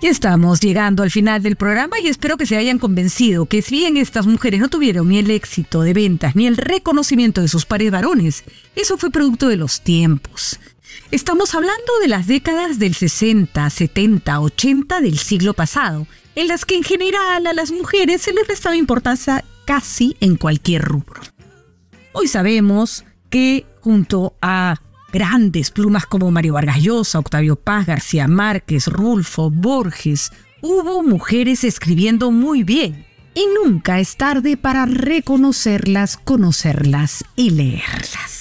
Ya estamos llegando al final del programa y espero que se hayan convencido que si bien estas mujeres no tuvieron ni el éxito de ventas ni el reconocimiento de sus pares varones, eso fue producto de los tiempos. Estamos hablando de las décadas del 60, 70, 80 del siglo pasado, en las que en general a las mujeres se les prestaba importancia casi en cualquier rubro. Hoy sabemos que junto a grandes plumas como Mario Vargas Llosa, Octavio Paz, García Márquez, Rulfo, Borges, hubo mujeres escribiendo muy bien. Y nunca es tarde para reconocerlas, conocerlas y leerlas.